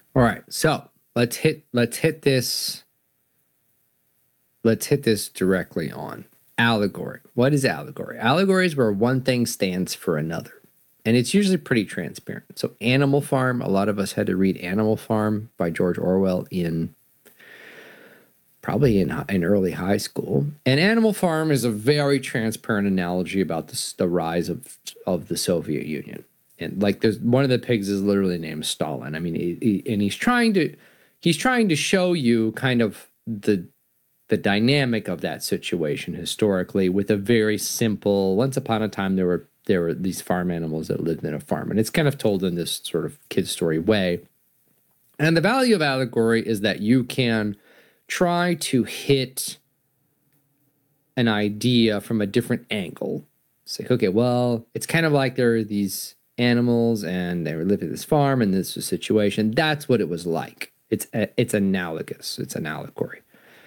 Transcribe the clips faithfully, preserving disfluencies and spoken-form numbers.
All right, so let's hit let's hit this let's hit this directly on allegory. What is allegory? Allegory is where one thing stands for another. And it's usually pretty transparent. So Animal Farm, a lot of us had to read Animal Farm by George Orwell in probably in, in early high school. And Animal Farm is a very transparent analogy about this, the rise of, of the Soviet Union. And like there's one of the pigs is literally named Stalin. I mean, he, he, and he's trying to he's trying to show you kind of the the dynamic of that situation historically with a very simple, once upon a time there were there were these farm animals that lived in a farm. And it's kind of told in this sort of kid story way. And the value of allegory is that you can try to hit an idea from a different angle. It's like, okay, well, it's kind of like there are these animals and they were living at this farm and this was a situation. That's what it was like. It's it's analogous. It's an allegory.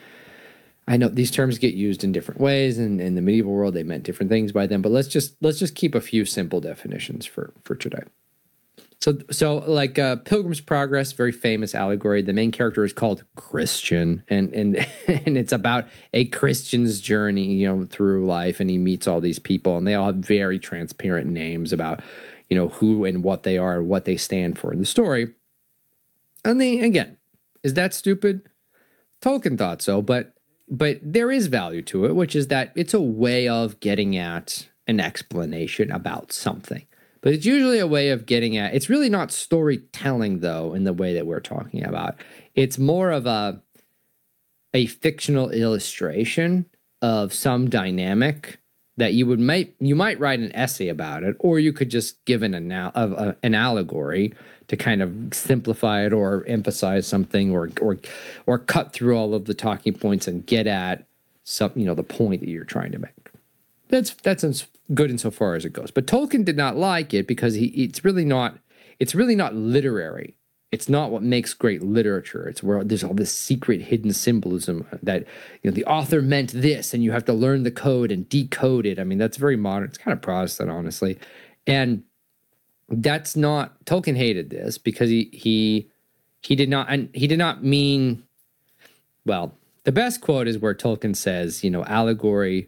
I know these terms get used in different ways, and in the medieval world they meant different things by them, but let's just let's just keep a few simple definitions for for today. So so like uh, Pilgrim's Progress, very famous allegory. The main character is called Christian, and and and it's about a Christian's journey, you know, through life, and he meets all these people, and they all have very transparent names about, you know, who and what they are and what they stand for in the story. And they, again, is that stupid? Tolkien thought so, but but there is value to it, which is that it's a way of getting at an explanation about something. But it's usually a way of getting at, it's really not storytelling, though, in the way that we're talking about. It's more of a, a fictional illustration of some dynamic that you would might you might write an essay about it, or you could just give an, anal- of a, an allegory to kind of simplify it or emphasize something, or or or cut through all of the talking points and get at some, you know, the point that you're trying to make. That's that's as good insofar as it goes. But Tolkien did not like it because he it's really not it's really not literary. It's not what makes great literature. It's where there's all this secret hidden symbolism that, you know, the author meant this and you have to learn the code and decode it. I mean, that's very modern. It's kind of Protestant, honestly. And that's not, Tolkien hated this because he he he did not and he did not mean, well, the best quote is where Tolkien says, you know, allegory,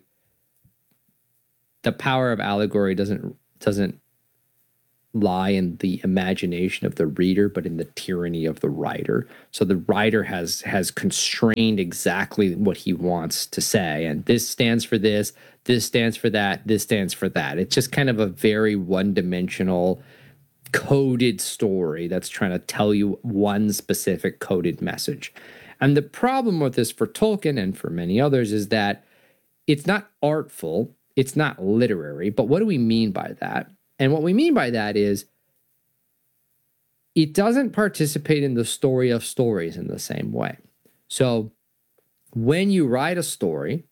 the power of allegory doesn't doesn't lie in the imagination of the reader, but in the tyranny of the writer. So the writer has has constrained exactly what he wants to say, and this stands for this, this stands for that, this stands for that. It's just kind of a very one-dimensional, coded story that's trying to tell you one specific coded message. And the problem with this for Tolkien and for many others is that it's not artful, it's not literary, but what do we mean by that? And what we mean by that is it doesn't participate in the story of stories in the same way. So when you write a story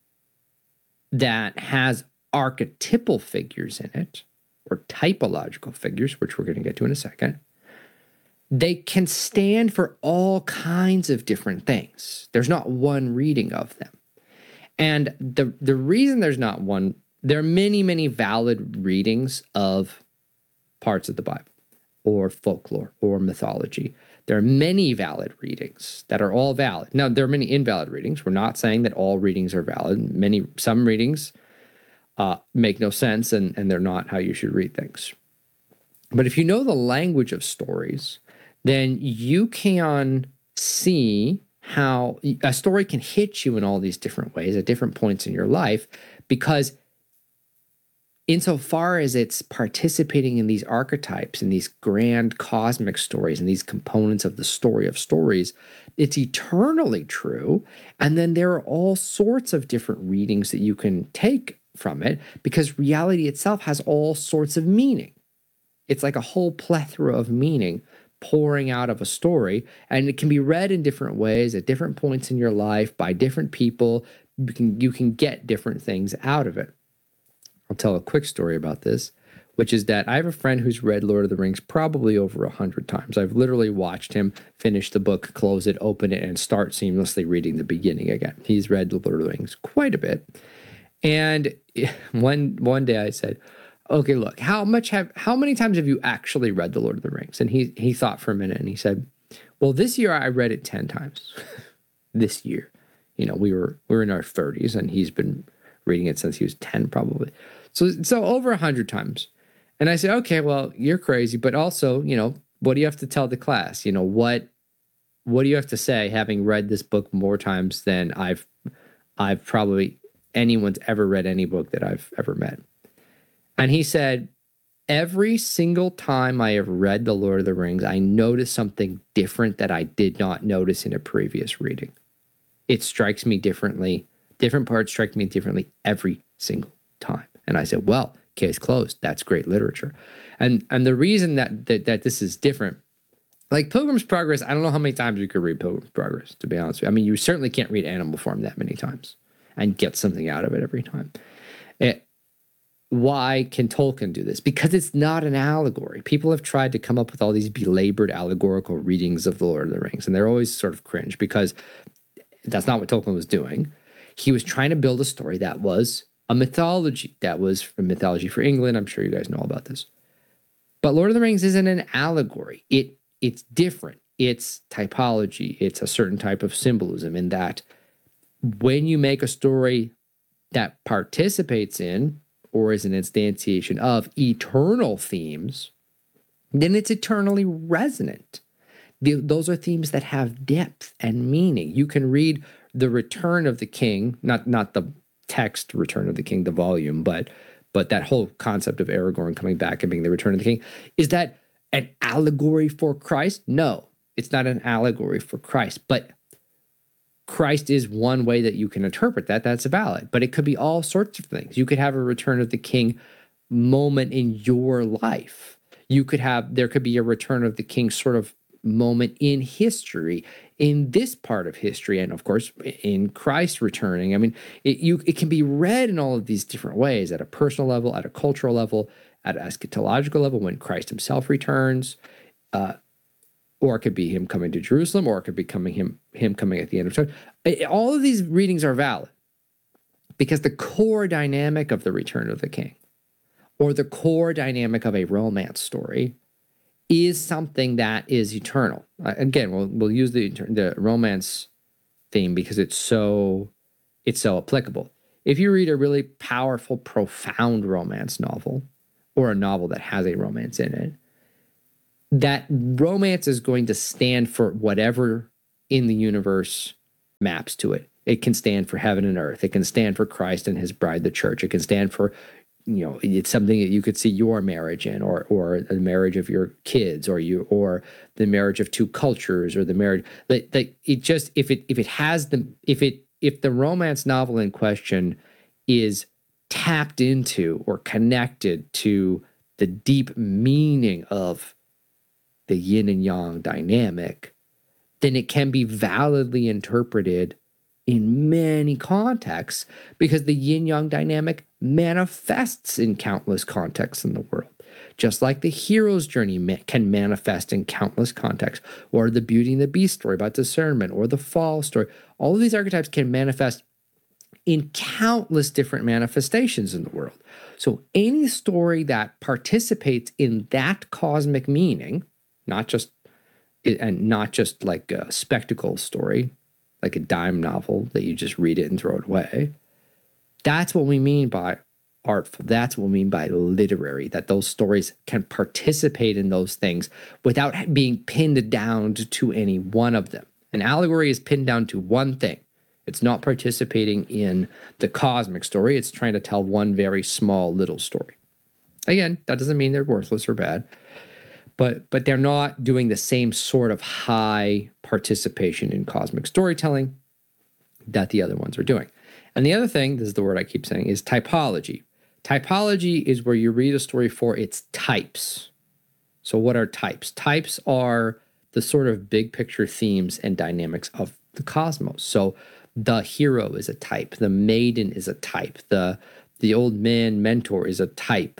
that has archetypal figures in it, or typological figures, which we're going to get to in a second, they can stand for all kinds of different things. There's not one reading of them. And the, the reason there's not one, there are many, many valid readings of parts of the Bible or folklore or mythology. There are many valid readings that are all valid. Now, there are many invalid readings. We're not saying that all readings are valid. Many, some readings uh, make no sense, and, and they're not how you should read things. But if you know the language of stories, then you can see how a story can hit you in all these different ways at different points in your life, because insofar as it's participating in these archetypes and these grand cosmic stories and these components of the story of stories, it's eternally true. And then there are all sorts of different readings that you can take from it, because reality itself has all sorts of meaning. It's like a whole plethora of meaning pouring out of a story, and it can be read in different ways at different points in your life by different people. You can, you can get different things out of it. I'll tell a quick story about this, which is that I have a friend who's read Lord of the Rings probably over a hundred times. I've literally watched him finish the book, close it, open it, and start seamlessly reading the beginning again. He's read Lord of the Rings quite a bit. And one one day I said, okay, look, how much have how many times have you actually read the Lord of the Rings? And he he thought for a minute and he said, Well, this year I read it ten times. This year, you know, we were we were in our thirties, and he's been reading it since he was ten, probably. So so over a hundred times. And I said, okay, well, you're crazy, but also, you know, what do you have to tell the class? You know, what what do you have to say, having read this book more times than I've I've probably anyone's ever read any book that I've ever met? And he said, every single time I have read The Lord of the Rings, I notice something different that I did not notice in a previous reading. It strikes me differently. Different parts strike me differently every single time. And I said, well, case closed. That's great literature. And and the reason that, that that this is different, like Pilgrim's Progress, I don't know how many times you could read Pilgrim's Progress, to be honest with you. I mean, you certainly can't read Animal Farm that many times and get something out of it every time. It, why can Tolkien do this? Because it's not an allegory. People have tried to come up with all these belabored allegorical readings of The Lord of the Rings, and they're always sort of cringe because that's not what Tolkien was doing. He was trying to build a story that was a mythology, that was a mythology for England. I'm sure you guys know all about this. But Lord of the Rings isn't an allegory. It It's different. It's typology. It's a certain type of symbolism in that when you make a story that participates in or is an instantiation of eternal themes, then it's eternally resonant. The, those are themes that have depth and meaning. You can read The Return of the King, not not the text Return of the King, the volume, but but that whole concept of Aragorn coming back and being the Return of the King. Is that an allegory for Christ? No, it's not an allegory for Christ, but Christ is one way that you can interpret that. That's valid, but it could be all sorts of things. You could have a Return of the King moment in your life. You could have, there could be a Return of the King sort of moment in history, in this part of history, and of course in Christ returning. I mean, it, you, it can be read in all of these different ways, at a personal level, at a cultural level, at an eschatological level, when Christ himself returns, uh, or it could be him coming to Jerusalem, or it could be coming him him coming at the end of time. All of these readings are valid because the core dynamic of the Return of the King, or the core dynamic of a romance story, is something that is eternal. Uh, again, we'll we'll use the the romance theme because it's so it's so applicable. If you read a really powerful, profound romance novel, or a novel that has a romance in it, that romance is going to stand for whatever in the universe maps to it. It can stand for heaven and earth. It can stand for Christ and his bride, the church. It can stand for, you know, it's something that you could see your marriage in, or or the marriage of your kids, or you, or the marriage of two cultures, or the marriage that, that it just, if it if it has the if it if the romance novel in question is tapped into or connected to the deep meaning of the yin and yang dynamic, then it can be validly interpreted in many contexts, because the yin-yang dynamic manifests in countless contexts in the world. Just like the hero's journey can manifest in countless contexts, or the Beauty and the Beast story about discernment, or the fall story. All of these archetypes can manifest in countless different manifestations in the world. So any story that participates in that cosmic meaning, not just and not just like a spectacle story, like a dime novel that you just read it and throw it away. That's what we mean by artful. That's what we mean by literary, that those stories can participate in those things without being pinned down to any one of them. An allegory is pinned down to one thing. It's not participating in the cosmic story. It's trying to tell one very small little story. Again, that doesn't mean they're worthless or bad, but but they're not doing the same sort of high participation in cosmic storytelling that the other ones are doing. And the other thing, this is the word I keep saying, is typology. Typology is where you read a story for its types. So what are types? Types are the sort of big picture themes and dynamics of the cosmos. So the hero is a type. The maiden is a type. The, the old man mentor is a type.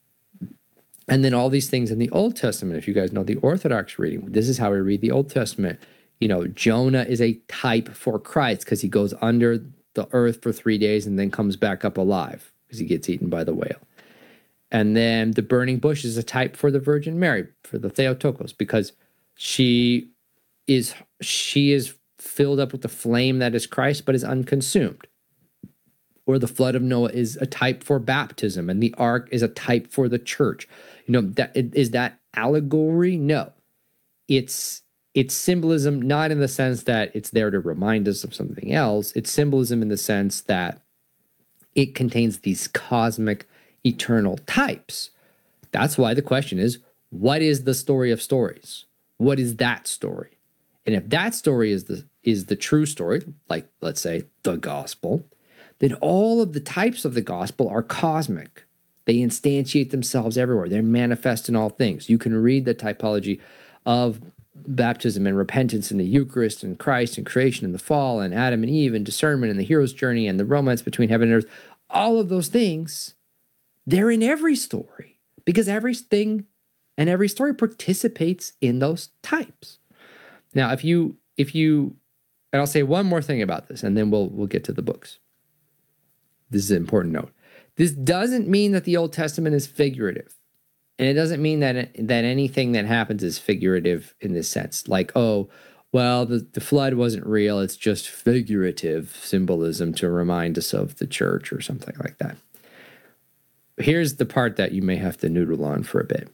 And then all these things in the Old Testament, if you guys know the Orthodox reading, this is how we read the Old Testament. You know, Jonah is a type for Christ because he goes under the earth for three days and then comes back up alive because he gets eaten by the whale. And then the burning bush is a type for the Virgin Mary, for the Theotokos, because she is she is filled up with the flame that is Christ, but is unconsumed. Or the flood of Noah is a type for baptism, and the ark is a type for the church. You know, that is that allegory? No. It's it's symbolism, not in the sense that it's there to remind us of something else. It's symbolism in the sense that it contains these cosmic, eternal types. That's why the question is, what is the story of stories? What is that story? And if that story is the is the true story, like let's say the gospel, then all of the types of the gospel are cosmic. They instantiate themselves everywhere. They're manifest in all things. You can read the typology of baptism and repentance in the Eucharist and Christ and creation and the fall and Adam and Eve and discernment and the hero's journey and the romance between heaven and earth. All of those things, they're in every story because everything and every story participates in those types. Now, if you, if you, and I'll say one more thing about this and then we'll, we'll get to the books. This is an important note. This doesn't mean that the Old Testament is figurative. And it doesn't mean that that anything that happens is figurative in this sense. Like, oh, well, the, the flood wasn't real. It's just figurative symbolism to remind us of the church or something like that. Here's the part that you may have to noodle on for a bit.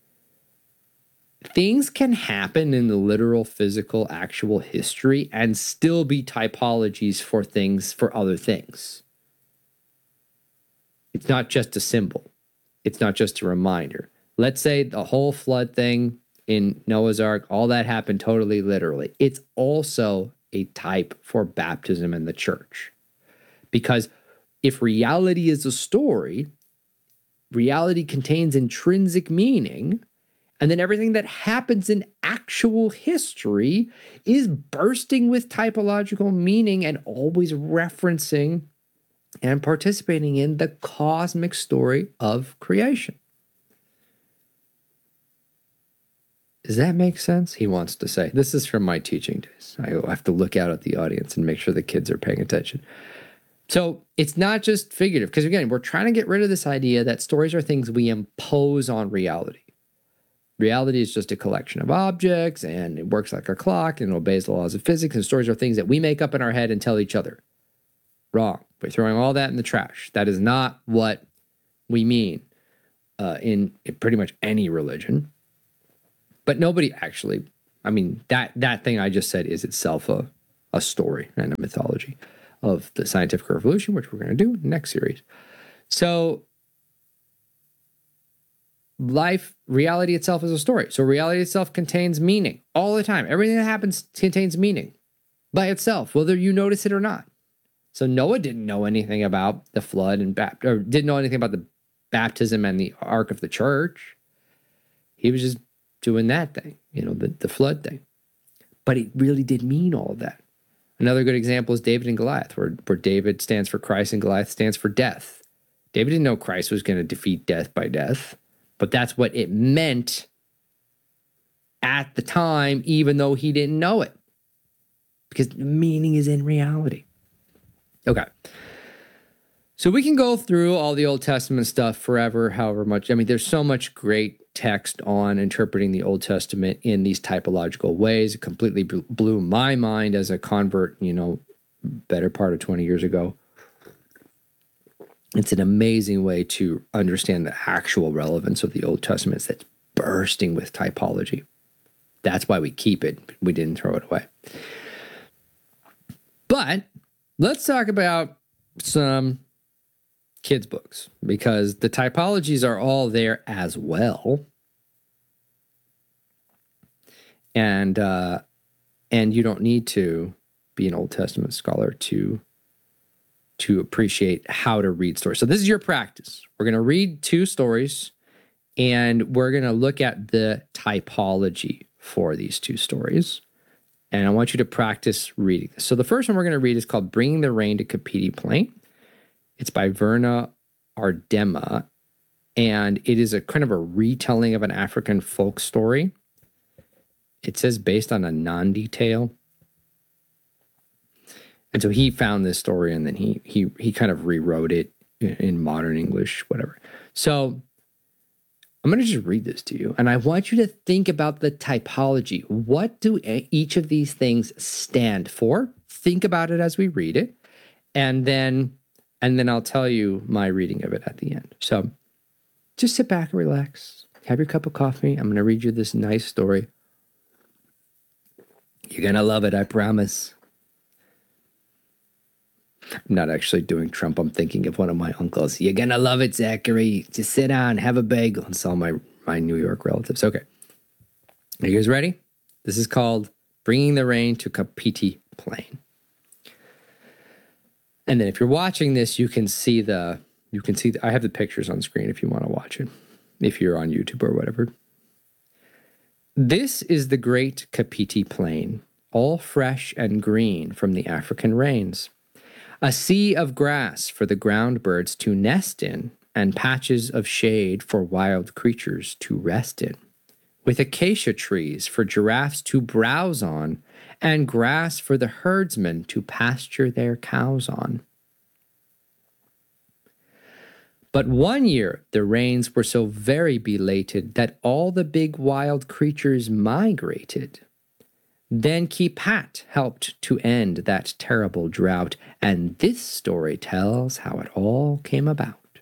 Things can happen in the literal, physical, actual history and still be typologies for things, for other things. It's not just a symbol. It's not just a reminder. Let's say the whole flood thing in Noah's Ark, all that happened totally literally. It's also a type for baptism in the church. Because if reality is a story, reality contains intrinsic meaning, and then everything that happens in actual history is bursting with typological meaning and always referencing and participating in the cosmic story of creation. Does that make sense? He wants to say. This is from my teaching days. I have to look out at the audience and make sure the kids are paying attention. So it's not just figurative, because again, we're trying to get rid of this idea that stories are things we impose on reality. Reality is just a collection of objects, and it works like a clock and obeys the laws of physics, and stories are things that we make up in our head and tell each other. Wrong. We're throwing all that in the trash. That is not what we mean uh, in, in pretty much any religion. But nobody actually, I mean, that that thing I just said is itself a, a story and a mythology of the scientific revolution, which we're going to do next series. So life, reality itself is a story. So reality itself contains meaning all the time. Everything that happens contains meaning by itself, whether you notice it or not. So Noah didn't know anything about the flood and bap- or didn't know anything about the baptism and the ark of the church. He was just doing that thing, you know, the, the flood thing. But it really did mean all of that. Another good example is David and Goliath, where, where David stands for Christ and Goliath stands for death. David didn't know Christ was going to defeat death by death, but that's what it meant at the time, even though he didn't know it. Because the meaning is in reality. Okay. So we can go through all the Old Testament stuff forever, however much. I mean, there's so much great text on interpreting the Old Testament in these typological ways. It completely blew my mind as a convert, you know, better part of twenty years ago. It's an amazing way to understand the actual relevance of the Old Testament that's bursting with typology. That's why we keep it. We didn't throw it away. But let's talk about some kids' books, because the typologies are all there as well. And uh, and you don't need to be an Old Testament scholar to, to appreciate how to read stories. So this is your practice. We're going to read two stories, and we're going to look at the typology for these two stories. And I want you to practice reading this. So the first one we're going to read is called Bringing the Rain to Kapiti Plain. It's by Verna Ardema, and it is a kind of a retelling of an African folk story. It says based on a Nandi tale. And so he found this story, and then he he he kind of rewrote it in, in modern English, whatever. So I'm going to just read this to you, and I want you to think about the typology. What do each of these things stand for? Think about it as we read it, and then and then I'll tell you my reading of it at the end. So just sit back and relax. Have your cup of coffee. I'm going to read you this nice story. You're going to love it, I promise. I'm not actually doing Trump. I'm thinking of one of my uncles. You're going to love it, Zachary. Just sit down, have a bagel, and tell my, my New York relatives. Okay. Are you guys ready? This is called Bringing the Rain to Kapiti Plain. And then if you're watching this, you can see the, you can see, the, I have the pictures on screen if you want to watch it, if you're on YouTube or whatever. This is the great Kapiti Plain, all fresh and green from the African rains. A sea of grass for the ground birds to nest in, and patches of shade for wild creatures to rest in, with acacia trees for giraffes to browse on, and grass for the herdsmen to pasture their cows on. But one year the rains were so very belated that all the big wild creatures migrated. Then Kipat helped to end that terrible drought, and this story tells how it all came about.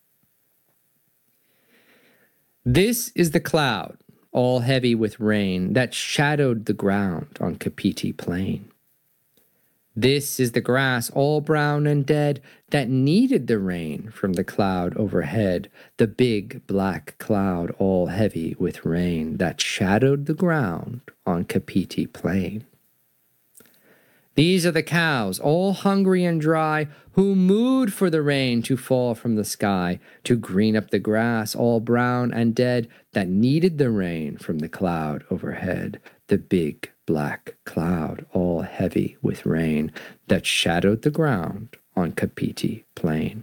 This is the cloud, all heavy with rain, that shadowed the ground on Kapiti Plain. This is the grass, all brown and dead, that needed the rain from the cloud overhead, the big black cloud, all heavy with rain, that shadowed the ground on Kapiti Plain. These are the cows, all hungry and dry, who mooed for the rain to fall from the sky, to green up the grass, all brown and dead, that needed the rain from the cloud overhead, the big black cloud, all heavy with rain, that shadowed the ground on Kapiti Plain.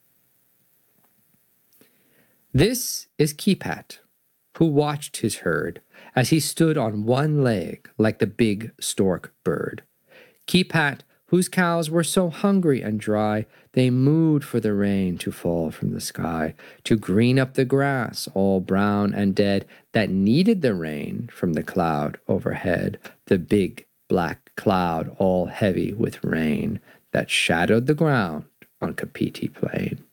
This is Kipat, who watched his herd as he stood on one leg like the big stork bird. Kipat, whose cows were so hungry and dry, they mooed for the rain to fall from the sky, to green up the grass, all brown and dead, that needed the rain from the cloud overhead, the big black cloud, all heavy with rain, that shadowed the ground on Kapiti Plain.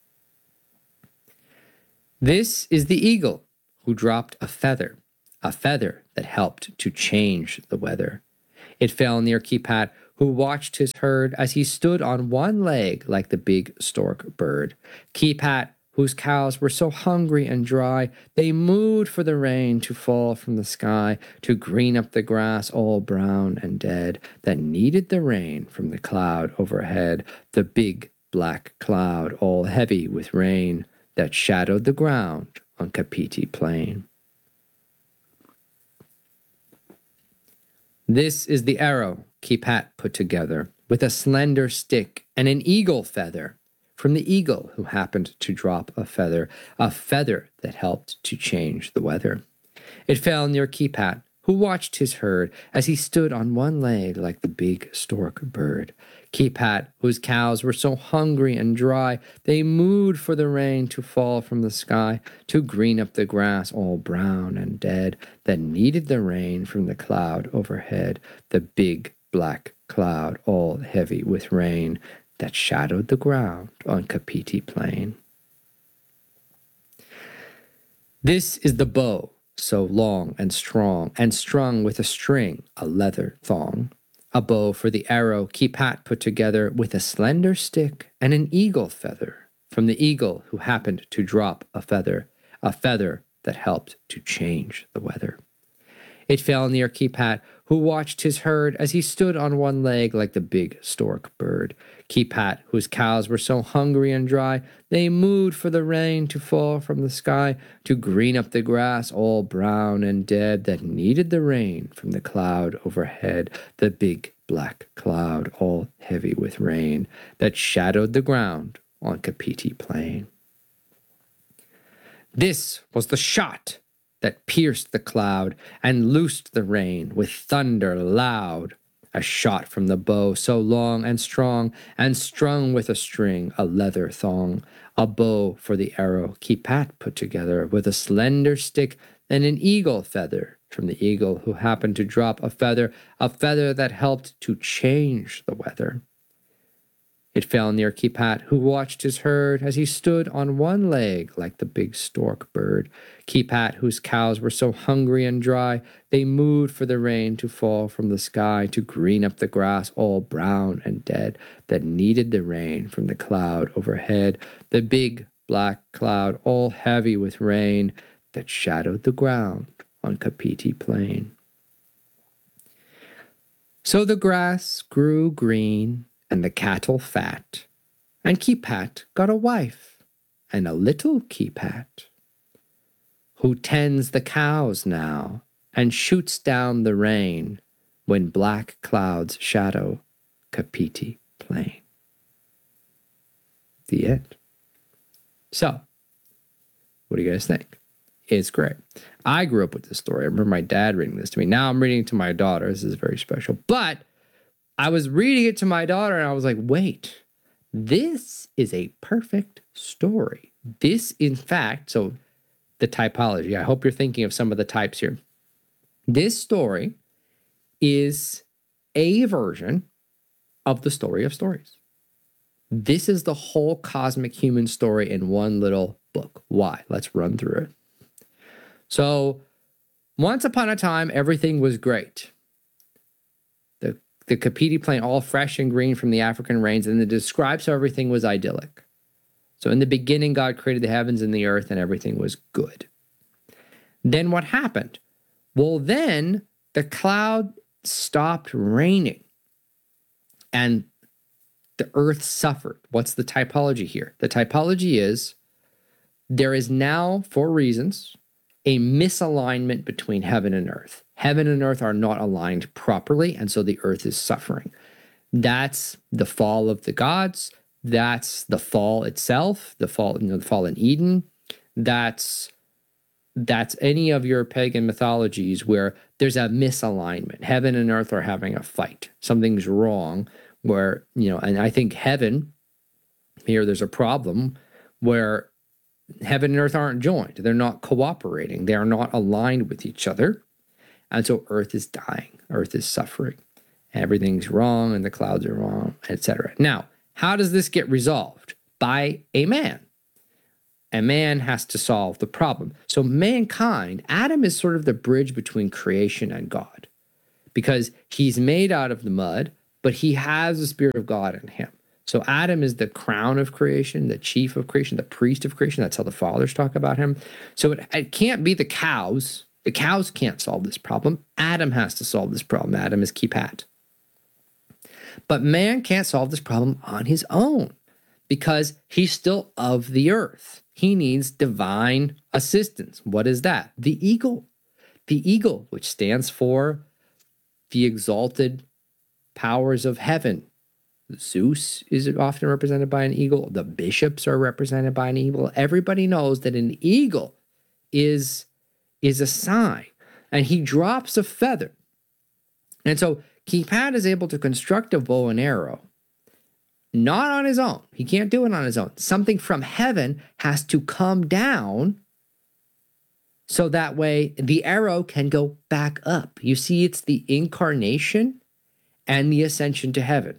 This is the eagle, who dropped a feather, a feather that helped to change the weather. It fell near Kipat, who watched his herd as he stood on one leg like the big stork bird. Kipat, whose cows were so hungry and dry, they mooed for the rain to fall from the sky, to green up the grass all brown and dead, that needed the rain from the cloud overhead, the big black cloud, all heavy with rain, that shadowed the ground on Kapiti Plain. This is the arrow Kipat put together, with a slender stick and an eagle feather, from the eagle who happened to drop a feather, a feather that helped to change the weather. It fell near Kipat, who watched his herd as he stood on one leg like the big stork bird. Kipat, whose cows were so hungry and dry, they mooed for the rain to fall from the sky, to green up the grass all brown and dead, that needed the rain from the cloud overhead, the big black cloud all heavy with rain, that shadowed the ground on Kapiti Plain. This is the bow, so long and strong, and strung with a string, a leather thong. A bow for the arrow Kipat put together, with a slender stick and an eagle feather, from the eagle who happened to drop a feather, a feather that helped to change the weather. It fell near Kipat, who watched his herd as he stood on one leg like the big stork bird. Kipat, whose cows were so hungry and dry, they mooed for the rain to fall from the sky, to green up the grass all brown and dead, that needed the rain from the cloud overhead, the big black cloud all heavy with rain, that shadowed the ground on Kapiti Plain. This was the shot that pierced the cloud and loosed the rain with thunder loud. A shot from the bow so long and strong, and strung with a string, a leather thong. a bow for the arrow Kipat put together with a slender stick and an eagle feather from the eagle who happened to drop a feather, a feather that helped to change the weather. It fell near Kipat, who watched his herd as he stood on one leg like the big stork bird. Kipat, whose cows were so hungry and dry, they mooed for the rain to fall from the sky to green up the grass all brown and dead that needed the rain from the cloud overhead, the big black cloud all heavy with rain that shadowed the ground on Kapiti Plain. So the grass grew green and the cattle fat, and Kipat got a wife, and a little Kipat, who tends the cows now and shoots down the rain when black clouds shadow Kapiti Plain. The end. So, what do you guys think? It's great. I grew up with this story. I remember my dad reading this to me. Now I'm reading it to my daughter. This is very special. But I was reading it to my daughter and I was like, wait, this is a perfect story. This, in fact, so the typology, I hope you're thinking of some of the types here. This story is a version of the story of stories. This is the whole cosmic human story in one little book. Why? Let's run through it. So, once upon a time, everything was great. The, the Kapiti Plain, all fresh and green from the African rains, and it describes how everything was idyllic. So, in the beginning, God created the heavens and the earth, and everything was good. Then what happened? Well, then the cloud stopped raining, and the earth suffered. What's the typology here? The typology is there is now, for reasons, a misalignment between heaven and earth. Heaven and earth are not aligned properly, and so the earth is suffering. That's the fall of the gods. That's the fall itself, the fall, you know, the fall in Eden. That's that's any of your pagan mythologies where there's a misalignment. Heaven and earth are having a fight. Something's wrong where, you know, and I think heaven, here there's a problem where heaven and earth aren't joined. They're not cooperating. They are not aligned with each other. And so earth is dying. Earth is suffering. Everything's wrong and the clouds are wrong, et cetera. Now, how does this get resolved? By a man. A man has to solve the problem. So mankind, Adam is sort of the bridge between creation and God because he's made out of the mud, but he has the Spirit of God in him. So Adam is the crown of creation, the chief of creation, the priest of creation. That's how the fathers talk about him. So it, it can't be the cows. The cows can't solve this problem. Adam has to solve this problem. Adam is Kipat. But man can't solve this problem on his own because he's still of the earth. He needs divine assistance. What is that? The eagle. The eagle, which stands for the exalted powers of heaven. Zeus is often represented by an eagle. The bishops are represented by an eagle. Everybody knows that an eagle is, is a sign. And he drops a feather. And so Kipat is able to construct a bow and arrow. Not on his own. He can't do it on his own. Something from heaven has to come down so that way the arrow can go back up. You see, it's the incarnation and the ascension to heaven.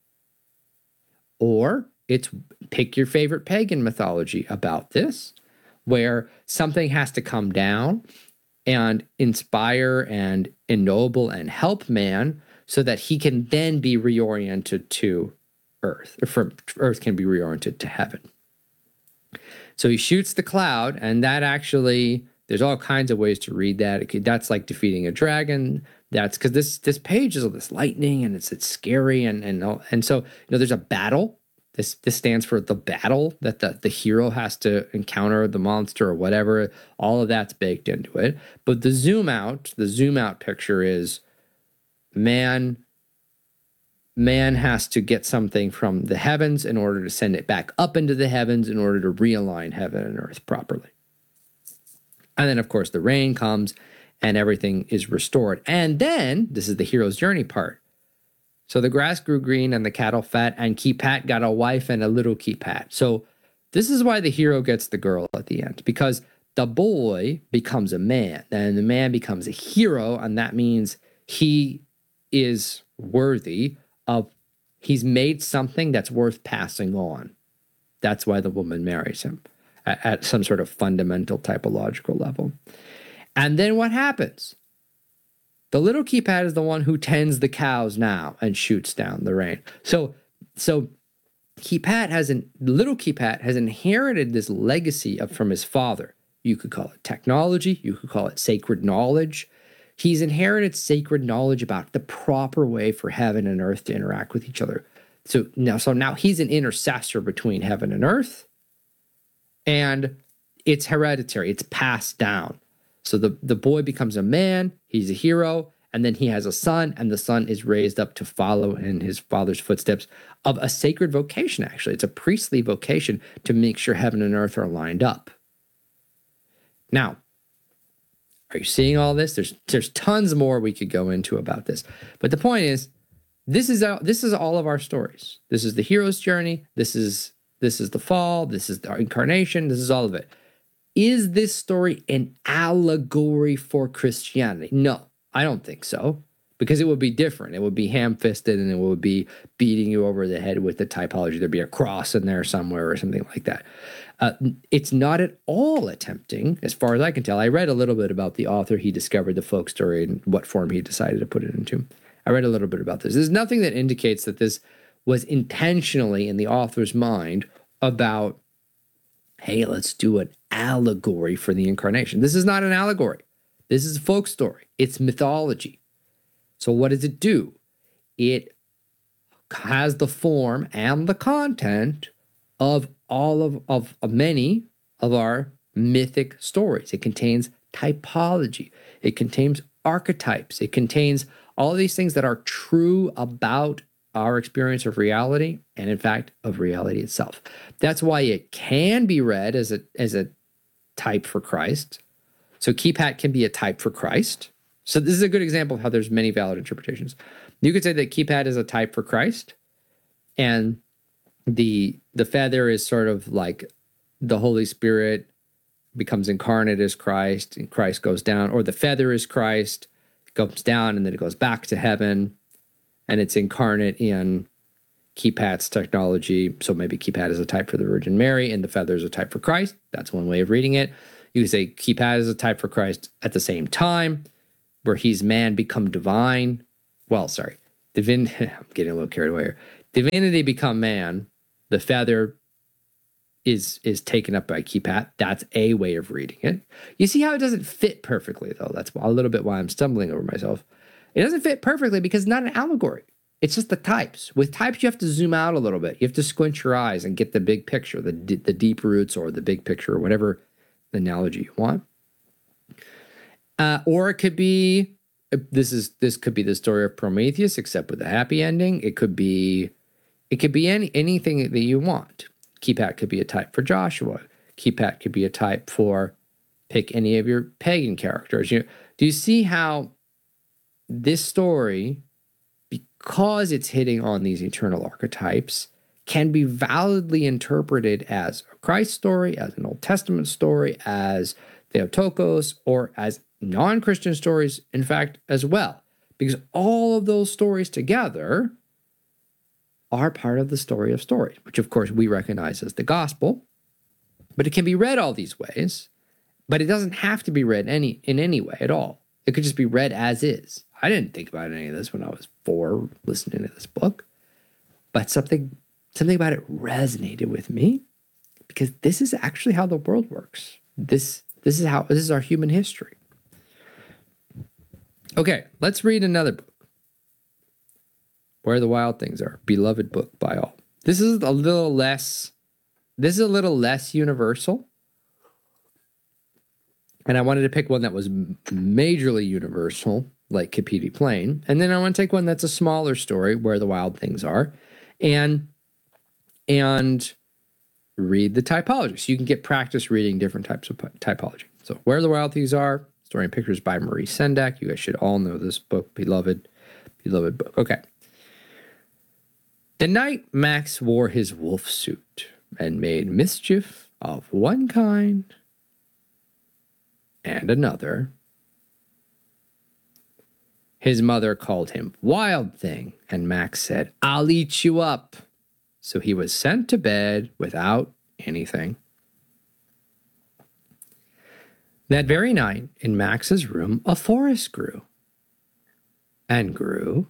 Or it's pick your favorite pagan mythology about this, where something has to come down and inspire and ennoble and help man so that he can then be reoriented to earth, or from earth can be reoriented to heaven. So he shoots the cloud, and that actually, there's all kinds of ways to read that. It could, that's like defeating a dragon. That's because this this page is all this lightning and it's it's scary and and and so you know there's a battle. This this stands for the battle that the, the hero has to encounter the monster or whatever. All of that's baked into it. But the zoom out, the zoom out picture is man. Man has to get something from the heavens in order to send it back up into the heavens in order to realign heaven and earth properly. And then, of course, the rain comes and everything is restored. And then, this is the hero's journey part. So the grass grew green and the cattle fat, and Kipat got a wife and a little Kipat. So This is why the hero gets the girl at the end, because the boy becomes a man, and the man becomes a hero, and that means he is worthy of, he's made something that's worth passing on. That's why the woman marries him at, at some sort of fundamental typological level. And then what happens? The little Keepat is the one who tends the cows now and shoots down the rain. So, so Keepat has an little Keepat has inherited this legacy of from his father. You could call it technology. You could call it sacred knowledge. He's inherited sacred knowledge about the proper way for heaven and earth to interact with each other. So now, so now he's an intercessor between heaven and earth, and it's hereditary. It's passed down. So the, the boy becomes a man, he's a hero, and then he has a son, and the son is raised up to follow in his father's footsteps of a sacred vocation, actually. It's a priestly vocation to make sure heaven and earth are lined up. Now, are you seeing all this? There's there's tons more we could go into about this. But the point is, this is our, this is all of our stories. This is the hero's journey. This is this is the fall. This is the incarnation. This is all of it. Is this story an allegory for Christianity? No, I don't think so, because it would be different. It would be ham-fisted, and it would be beating you over the head with the typology. There'd be a cross in there somewhere or something like that. Uh, it's not at all attempting, as far as I can tell. I read a little bit about the author. He discovered the folk story and what form he decided to put it into. I read a little bit about this. There's nothing that indicates that this was intentionally in the author's mind about, hey, let's do an allegory for the incarnation. This is not an allegory. This is a folk story. It's mythology. So what does it do? It has the form and the content of all of, of, of many of our mythic stories. It contains typology. It contains archetypes. It contains all of these things that are true about our experience of reality, and in fact, of reality itself. That's why it can be read as a, as a type for Christ. So Keepat can be a type for Christ. So this is a good example of how there's many valid interpretations. You could say that Keepat is a type for Christ, and the the feather is sort of like the Holy Spirit becomes incarnate as Christ, and Christ goes down, or the feather is Christ, goes down, and then it goes back to heaven, and it's incarnate in Keepat's technology. So maybe Keepat is a type for the Virgin Mary, and the feather is a type for Christ. That's one way of reading it. You could say Keepat is a type for Christ at the same time, where he's man become divine. Well, sorry, divin. I'm getting a little carried away here. Divinity become man. The feather is is taken up by Keepat. That's a way of reading it. You see how it doesn't fit perfectly, though. That's a little bit why I'm stumbling over myself. It doesn't fit perfectly because it's not an allegory. It's just the types. With types, you have to zoom out a little bit. You have to squint your eyes and get the big picture, the the deep roots, or the big picture, or whatever analogy you want. Uh, or it could be this is this could be the story of Prometheus, except with a happy ending. It could be it could be any anything that you want. Keepat could be a type for Joshua. Keepat could be a type for, pick any of your pagan characters. You do you see how this story, because it's hitting on these eternal archetypes, can be validly interpreted as a Christ story, as an Old Testament story, as Theotokos, or as non-Christian stories, in fact, as well. Because all of those stories together are part of the story of stories, which of course we recognize as the gospel. But it can be read all these ways, but it doesn't have to be read any in any way at all. It could just be read as is. I didn't think about any of this when I was four listening to this book, but something something about it resonated with me, because this is actually how the world works. This this is how this is our human history. Okay, let's read another book. Where the Wild Things Are, beloved book by all. This is a little less this is a little less universal. And I wanted to pick one that was majorly universal, like Kapiti Plain. And then I want to take one that's a smaller story, Where the Wild Things Are, and and read the typology. So you can get practice reading different types of typology. So Where the Wild Things Are, Story and Pictures by Marie Sendak. You guys should all know this book, beloved, beloved book. Okay. The night Max wore his wolf suit, and made mischief of one kind and another. His mother called him Wild Thing, and Max said, "I'll eat you up." So he was sent to bed without anything. That very night, in Max's room, a forest grew, and grew,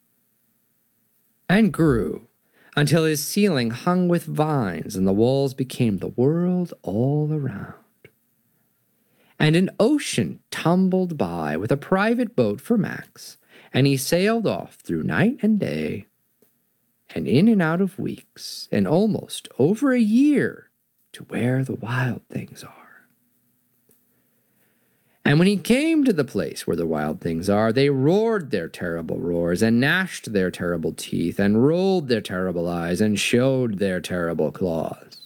and grew, until his ceiling hung with vines and the walls became the world all around. And an ocean tumbled by with a private boat for Max, and he sailed off through night and day, and in and out of weeks, and almost over a year to where the wild things are. And when he came to the place where the wild things are, they roared their terrible roars, and gnashed their terrible teeth, and rolled their terrible eyes, and showed their terrible claws.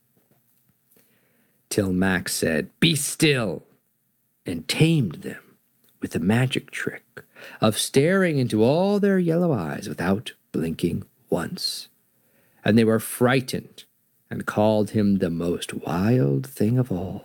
Till Max said, "Be still," and tamed them with the magic trick of staring into all their yellow eyes without blinking once. And they were frightened, and called him the most wild thing of all,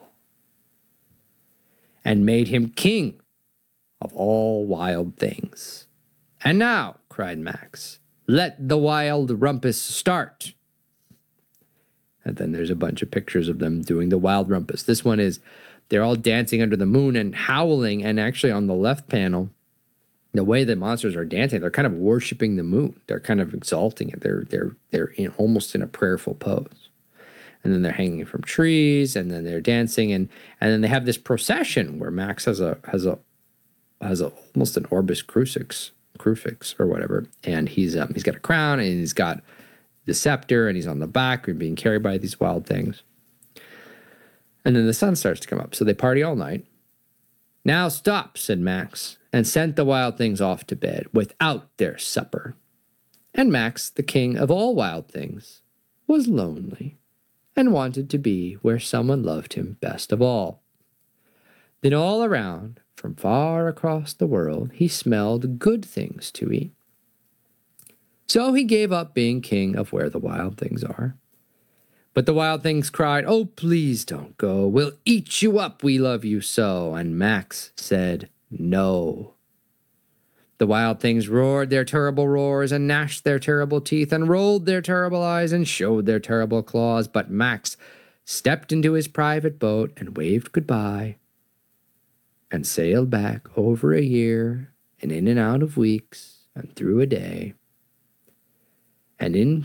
and made him king of all wild things. "And now," cried Max, "let the wild rumpus start." And then there's a bunch of pictures of them doing the wild rumpus. This one is, they're all dancing under the moon and howling, and actually on the left panel, the way the monsters are dancing, they're kind of worshiping the moon. They're kind of exalting it. They're, they're, they're in, almost in a prayerful pose. And then they're hanging from trees, and then they're dancing, and and then they have this procession where Max has a has a has a almost an orbis crucifix, crucifix or whatever, and he's um he's got a crown, and he's got the scepter, and he's on the back and being carried by these wild things. And then the sun starts to come up, so they party all night. "Now stop," said Max, and sent the wild things off to bed without their supper. And Max, the king of all wild things, was lonely, and wanted to be where someone loved him best of all. Then all around, from far across the world, he smelled good things to eat. So he gave up being king of where the wild things are. But the wild things cried, "Oh, please don't go. We'll eat you up. We love you so." And Max said, "No." The wild things roared their terrible roars, and gnashed their terrible teeth, and rolled their terrible eyes, and showed their terrible claws. But Max stepped into his private boat and waved goodbye, and sailed back over a year, and in and out of weeks, and through a day, and in